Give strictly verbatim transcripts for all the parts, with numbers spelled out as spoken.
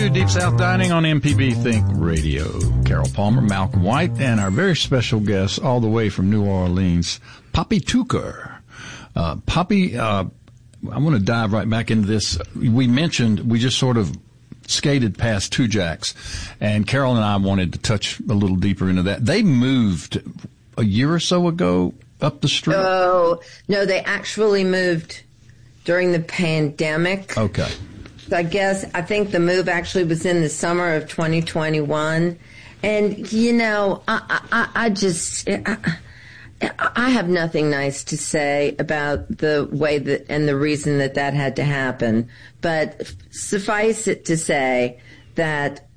to Deep South Dining on M P B Think Radio. Carol Palmer, Malcolm White, and our very special guest all the way from New Orleans, Poppy Tucker. Uh, Poppy, uh, I want to dive right back into this. We mentioned, we just sort of skated past Two Jacks, and Carol and I wanted to touch a little deeper into that. They moved a year or so ago up the street. Oh, no, they actually moved during the pandemic. Okay. I guess, I think the move actually was in the summer of twenty twenty-one. And, you know, I, I, I just, I, I have nothing nice to say about the way that, and the reason that that had to happen. But suffice it to say that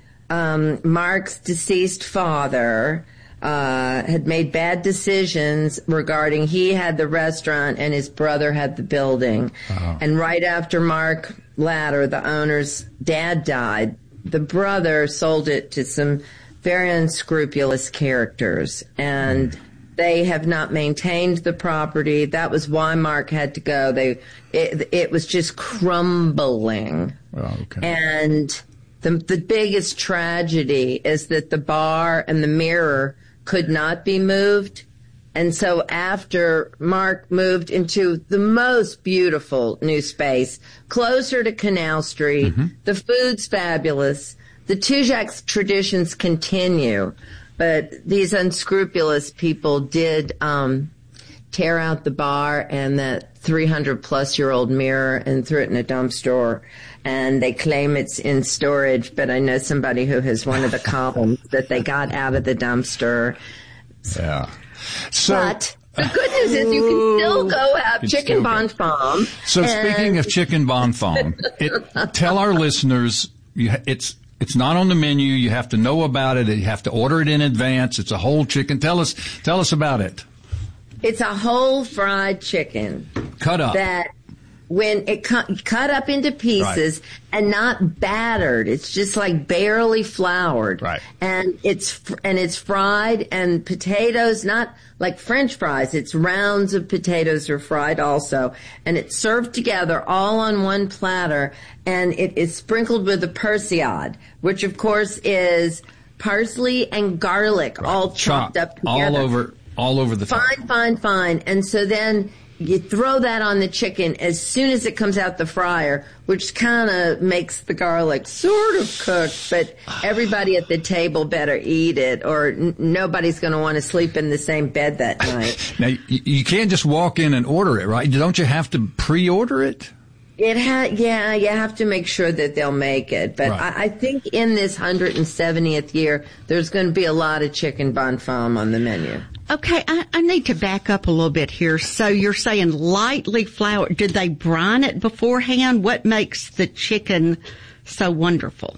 um, Mark's deceased father uh, had made bad decisions regarding, he had the restaurant and his brother had the building. Uh-huh. And right after Mark Ladder, the owner's dad, died, the brother sold it to some very unscrupulous characters, and they have not maintained the property. That was why Mark had to go. They, it, it was just crumbling. Oh, okay. And the the biggest tragedy is that the bar and the mirror could not be moved. And so after Mark moved into the most beautiful new space, closer to Canal Street, mm-hmm. the food's fabulous, the Two Jacks traditions continue, but these unscrupulous people did um, tear out the bar and that three hundred plus year old mirror and threw it in a dumpster. And they claim it's in storage, but I know somebody who has one of the columns that they got out of the dumpster. Yeah. So, but the good news is you can still go have chicken bonfam. So speaking of chicken bonfam, it, tell our listeners, you, it's it's not on the menu. You have to know about it. You have to order it in advance. It's a whole chicken. Tell us tell us about it. It's a whole fried chicken. Cut up. That when it cut, cut up into pieces right. and not battered. It's just like barely floured. Right. And it's, and it's fried, and potatoes, not like French fries. It's rounds of potatoes are fried also. And it's served together all on one platter, and it is sprinkled with a persillade, which of course is parsley and garlic right. all chopped Chop, up together. All over, all over the top. Fine, fine, fine. And so then you throw that on the chicken as soon as it comes out the fryer, which kind of makes the garlic sort of cooked, but everybody at the table better eat it, or n- nobody's going to want to sleep in the same bed that night. Now, you, you can't just walk in and order it, right? Don't you have to pre-order it? It ha- yeah, you have to make sure that they'll make it. But right. I-, I think in this one hundred seventieth year, there's going to be a lot of chicken bonfam on the menu. Okay, I, I need to back up a little bit here. So you're saying lightly floured. Did they brine it beforehand? What makes the chicken so wonderful?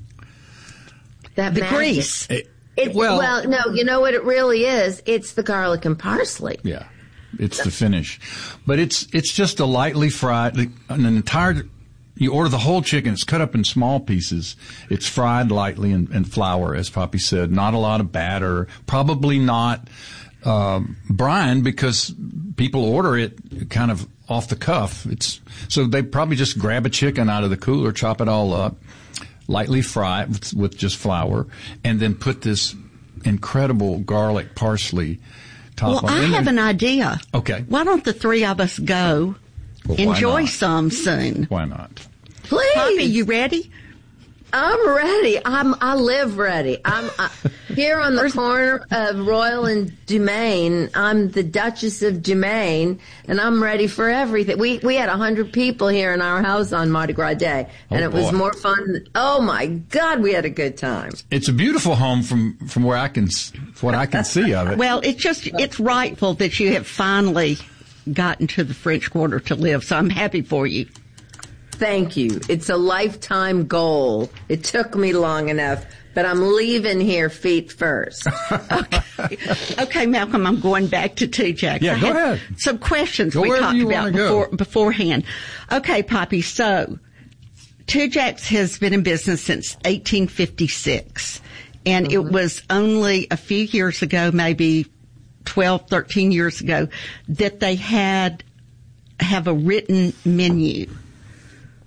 That the magic. grease. It, it, well, well, no, you know what it really is? It's the garlic and parsley. Yeah, it's the finish. But it's it's just a lightly fried, an entire, you order the whole chicken. It's cut up in small pieces. It's fried lightly in, in flour, as Poppy said. Not a lot of batter. Probably not um, brine, because people order it kind of off the cuff. It's so they probably just grab a chicken out of the cooler, chop it all up, lightly fry it with, with just flour, and then put this incredible garlic parsley top well, on. Well, I have there. an idea. Okay. Why don't the three of us go well, enjoy some soon? Why not? Please. Poppy, you ready? I'm ready. I'm, I live ready. I'm uh, here on the corner of Royal and Dumaine. I'm the Duchess of Dumaine, and I'm ready for everything. We we had a hundred people here in our house on Mardi Gras Day, and oh, it was boy. more fun. Than, oh my God, we had a good time. It's a beautiful home from from where I can what I can see of it. Well, it's just it's rightful that you have finally gotten to the French Quarter to live, so I'm happy for you. Thank you. It's a lifetime goal. It took me long enough, but I'm leaving here feet first. okay. okay, Malcolm, I'm going back to Two Jacks. Yeah, I go had ahead. Some questions go we talked you about before, beforehand. Okay, Poppy, so Two Jacks has been in business since eighteen fifty-six, and mm-hmm. it was only a few years ago, maybe twelve, thirteen years ago, that they had have a written menu.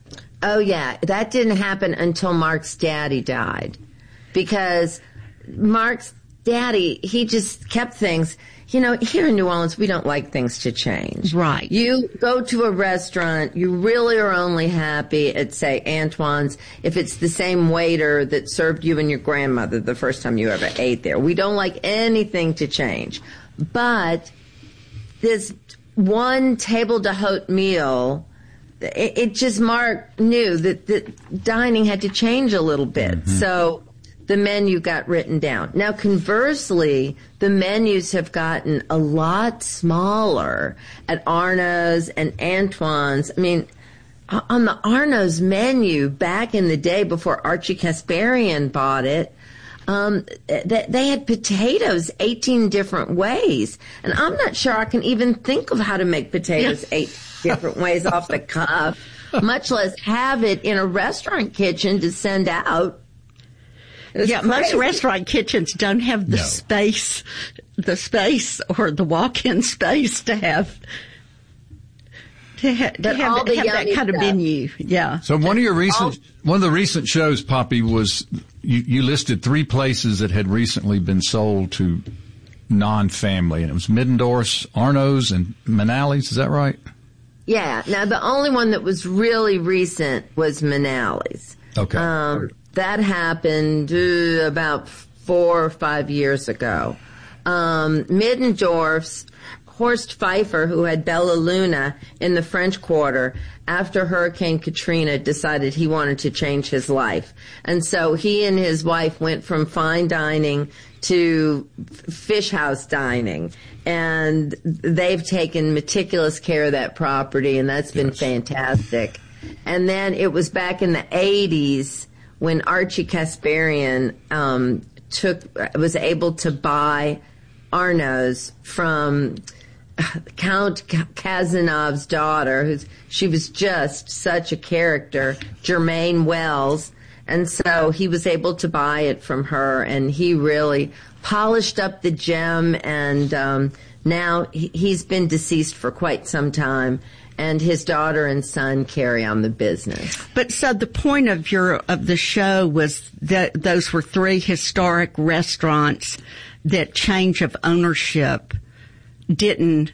Oh, yeah. That didn't happen until Mark's daddy died. Because Mark's daddy, he just kept things. You know, here in New Orleans, we don't like things to change. Right. You go to a restaurant, you really are only happy at, say, Antoine's if it's the same waiter that served you and your grandmother the first time you ever ate there. We don't like anything to change. But this one table d'hôte meal, it, it just, Mark knew that, that dining had to change a little bit. Mm-hmm. So the menu got written down. Now, conversely, the menus have gotten a lot smaller at Arnaud's and Antoine's. I mean, on the Arnaud's menu back in the day before Archie Kasparian bought it, um, they had potatoes eighteen different ways. And I'm not sure I can even think of how to make potatoes eight different ways off the cuff, much less have it in a restaurant kitchen to send out. It's yeah, crazy. Most restaurant kitchens don't have the No. space, the space or the walk-in space to have to, ha- to But have, all the have that yummy kind of stuff. menu. Yeah. So one of your recent, one of the recent shows, Poppy, was you, you listed three places that had recently been sold to non-family, and it was Middendorf's, Arnaud's, and Manali's. Is that right? Yeah. Now, the only one that was really recent was Manali's. Okay. Um, that happened uh, about four or five years ago. Um, Middendorf's, Horst Pfeiffer, who had Bella Luna in the French Quarter, after Hurricane Katrina, decided he wanted to change his life. And so he and his wife went from fine dining to fish house dining. And they've taken meticulous care of that property, and that's been Yes. fantastic. And then it was back in the eighties when Archie Kasparian um, took was able to buy Arnaud's from Count Cazenove's daughter, who's she was just such a character, Germaine Wells, and so he was able to buy it from her, and he really polished up the gem, and um, now he, he's been deceased for quite some time. And his daughter and son carry on the business. But so the point of your of the show was that those were three historic restaurants that change of ownership didn't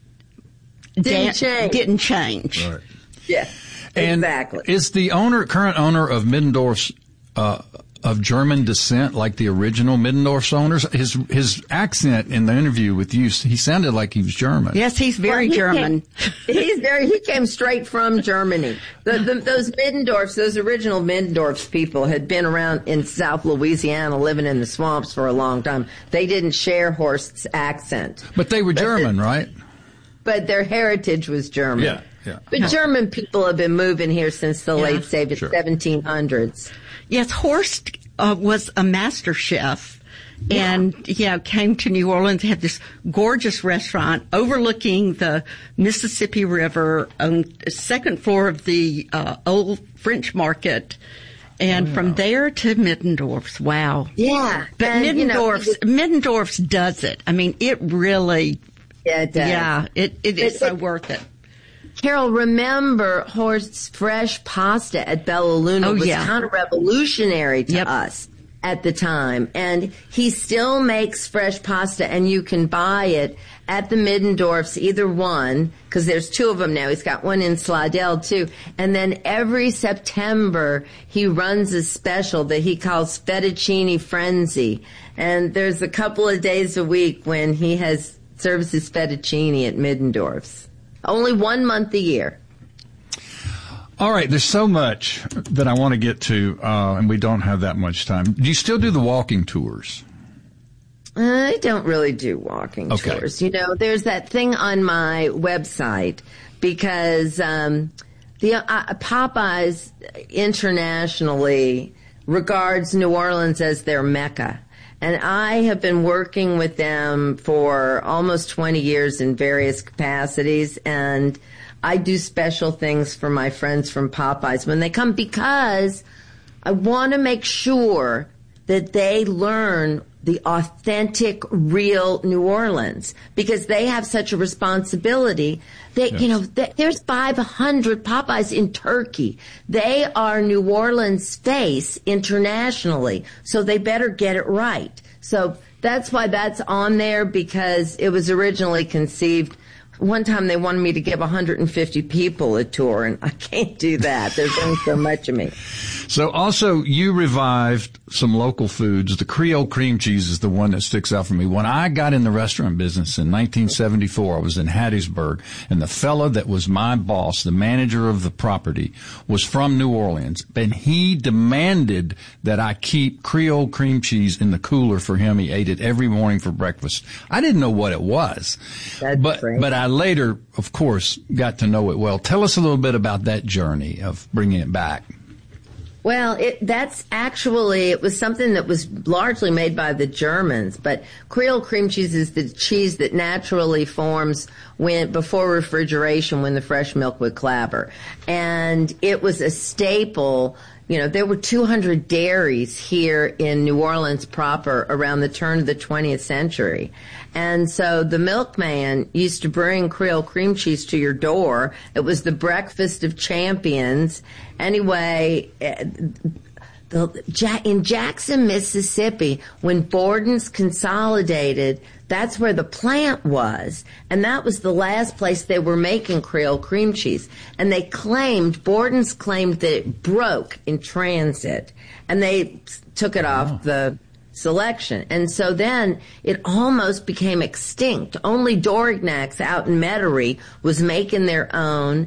Didn't da- change. Didn't change. Right. Yeah, And exactly. is the owner, current owner of Middendorf's, uh, of German descent, like the original Middendorf's owners? His his accent in the interview with you, he sounded like he was German. Yes, he's very Well, he German. Came, he's very. He came straight from Germany. The, the, those Middendorfs, those original Middendorfs people, had been around in South Louisiana, living in the swamps for a long time. They didn't share Horst's accent, But they were German, right? but their heritage was German. Yeah, yeah. But German people have been moving here since the Yeah. late say, Sure. seventeen hundreds. Yes, Horst uh, was a master chef and, yeah, came to New Orleans, had this gorgeous restaurant overlooking the Mississippi River on the second floor of the uh, old French market. And Oh, from there to Middendorf's, wow. Yeah. But and, you know, Middendorf's, Middendorf's does it. I mean, it really, yeah, it does. yeah, it, it is It- so it- worth it. Carol, remember Horst's fresh pasta at Bella Luna Oh, was yeah. kind of revolutionary to Yep. us at the time. And he still makes fresh pasta, and you can buy it at the Middendorf's, either one, because there's two of them now. He's got one in Slidell, too. And then every September, he runs a special that he calls Fettuccine Frenzy. And there's a couple of days a week when he has serves his fettuccine at Middendorf's. Only one month a year. All right, there's so much that I want to get to, uh, and we don't have that much time. Do you still do the walking tours? I don't really do walking Okay. tours. You know, there's that thing on my website because um, the uh, Popeyes internationally regards New Orleans as their Mecca. And I have been working with them for almost twenty years in various capacities, and I do special things for my friends from Popeyes when they come because I want to make sure that they learn the authentic, real New Orleans, because they have such a responsibility. They, yes. you know, th- there's five hundred Popeyes in Turkey. They are New Orleans' face internationally, so they better get it right. So that's why that's on there, because it was originally conceived. One time they wanted me to give one hundred fifty people a tour, and I can't do that. There's only so much of me. So also, you revived some local foods. The Creole cream cheese is the one that sticks out for me. When I got in the restaurant business in nineteen seventy-four, I was in Hattiesburg, and the fella that was my boss, the manager of the property, was from New Orleans, and he demanded that I keep Creole cream cheese in the cooler for him. He ate it every morning for breakfast. I didn't know what it was, That's but great. but I later, of course, got to know it well. Tell us a little bit about that journey of bringing it back. Well, it, that's actually, it was something that was largely made by the Germans, but Creole cream cheese is the cheese that naturally forms when, before refrigeration, when the fresh milk would clabber. And it was a staple. You know, there were two hundred dairies here in New Orleans proper around the turn of the twentieth century. And so the milkman used to bring Creole cream cheese to your door. It was the breakfast of champions. Anyway, the, in Jackson, Mississippi, when Borden's consolidated, that's where the plant was. And that was the last place they were making Creole cream cheese. And they claimed, Borden's claimed that it broke in transit. And they took it off oh. the selection. And so then it almost became extinct. Only Dorignacs out in Metairie was making their own.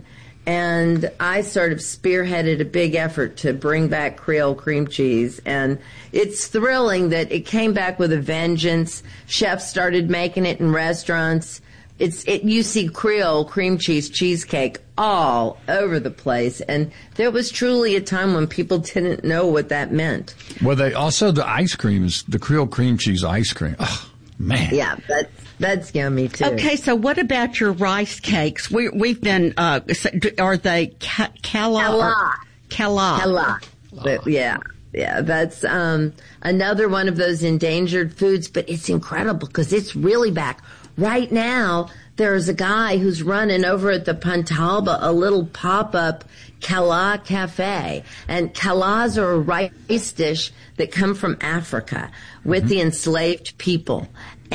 And I sort of spearheaded a big effort to bring back Creole cream cheese. And it's thrilling that it came back with a vengeance. Chefs started making it in restaurants. It's it. You see Creole cream cheese cheesecake all over the place. And there was truly a time when people didn't know what that meant. Well, they also, the ice cream is the Creole cream cheese ice cream. Oh, man. Yeah, that's, that's yummy, too. Okay, so what about your rice cakes? We, we've been, uh, are they ca- cala? Cala. Cala. Cala. But, yeah. Yeah, that's um, another one of those endangered foods, but it's incredible because it's really back. Right now, there's a guy who's running over at the Pontalba a little pop-up Cala Cafe. And calas are a rice dish that come from Africa with mm-hmm. the enslaved people.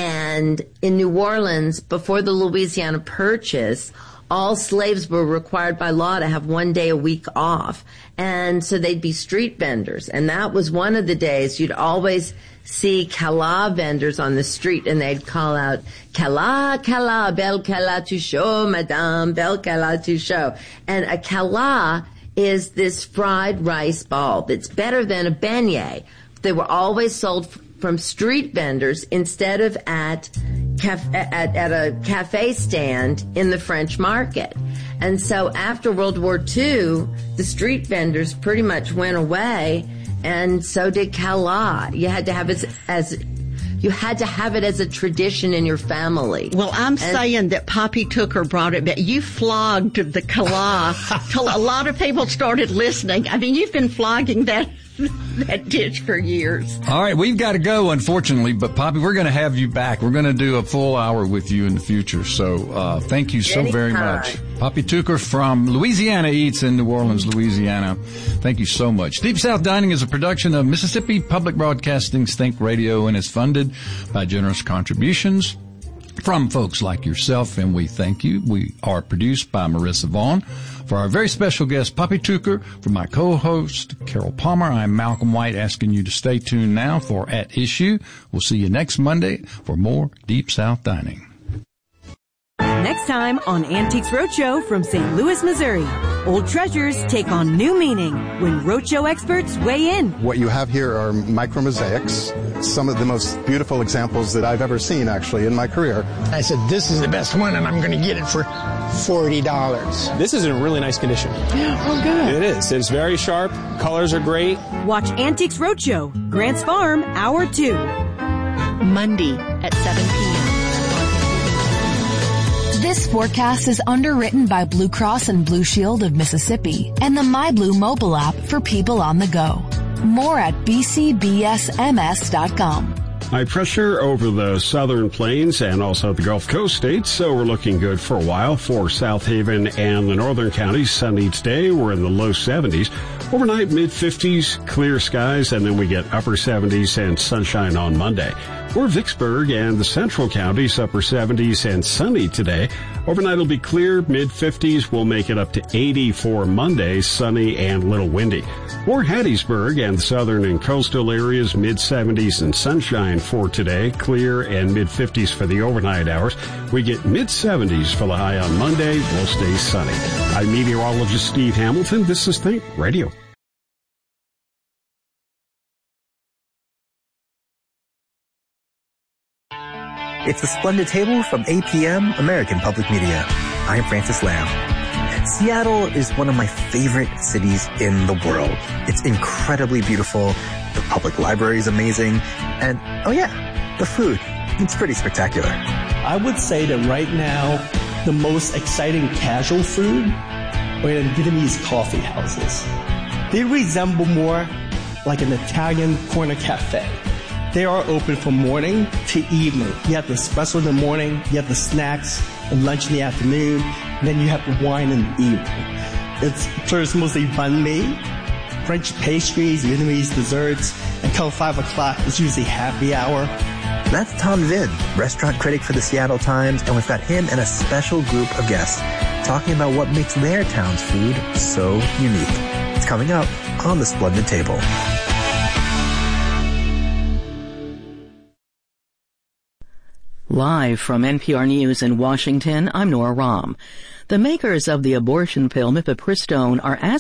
And in New Orleans, before the Louisiana Purchase, all slaves were required by law to have one day a week off. And so they'd be street vendors. And that was one of the days you'd always see Cala vendors on the street, and they'd call out, Cala, Cala, belle Cala to show, madame, belle Cala to show. And a Cala is this fried rice ball that's better than a beignet. They were always sold f- from street vendors instead of at, caf- at at a cafe stand in the French market. And so after World War Two, the street vendors pretty much went away, and so did Cala. You had to have it as you had to have it as a tradition in your family. Well, I'm and, saying that Poppy Tooker brought it back. You flogged the Cala till a lot of people started listening. I mean, you've been flogging that that dish for years. All right, we've got to go, unfortunately, but Poppy, we're going to have you back. We're going to do a full hour with you in the future. So uh thank you so Anytime. very much. Poppy Tooker from Louisiana Eats in New Orleans, Louisiana. Thank you so much. Deep South Dining is a production of Mississippi Public Broadcasting's Think Radio and is funded by generous contributions from folks like yourself, and we thank you. We are produced by Marissa Vaughn. For our very special guest, Poppy Tooker, for my co-host, Carol Palmer, I'm Malcolm White asking you to stay tuned now for At Issue. We'll see you next Monday for more Deep South Dining. Next time on Antiques Roadshow from Saint Louis, Missouri. Old treasures take on new meaning when roadshow experts weigh in. What you have here are micromosaics, some of the most beautiful examples that I've ever seen, actually, in my career. I said, this is the best one, and I'm going to get it for forty dollars. This is in really nice condition. Yeah, oh, good. It is. It's very sharp. Colors are great. Watch Antiques Roadshow, Grants Farm, Hour two. Monday at seven p.m. This forecast is underwritten by Blue Cross and Blue Shield of Mississippi and the MyBlue mobile app for people on the go. More at b c b s m s dot com. High pressure over the southern plains and also the Gulf Coast states, so we're looking good for a while. For South Haven and the northern counties, sunny today. We're in the low seventies. Overnight, mid-fifties, clear skies, and then we get upper seventies and sunshine on Monday. For Vicksburg and the central counties, upper seventies and sunny today. Overnight will be clear, mid-fifties. We'll make it up to eighty for Monday, sunny and a little windy. For Hattiesburg and the southern and coastal areas, mid-seventies and sunshine for today, clear and mid-fifties for the overnight hours. We get mid-seventies for the high on Monday. We'll stay sunny. I'm meteorologist Steve Hamilton. This is Think Radio. It's the Splendid Table from A P M, American Public Media. I'm Francis Lamb. Seattle is one of my favorite cities in the world. It's incredibly beautiful. The public library is amazing. And, oh yeah, the food. It's pretty spectacular. I would say that right now, the most exciting casual food are in Vietnamese coffee houses. They resemble more like an Italian corner cafe. They are open from morning to evening. You have the espresso in the morning, you have the snacks and lunch in the afternoon, and then you have the wine in the evening. It's serves mostly banh mi, French pastries, Vietnamese desserts, and come five o'clock, it's usually happy hour. That's Tom Vin, restaurant critic for the Seattle Times, and we've got him and a special group of guests talking about what makes their town's food so unique. It's coming up on the Splendid Table. Live from N P R News in Washington, I'm Nora Rahm. The makers of the abortion pill mifepristone are asking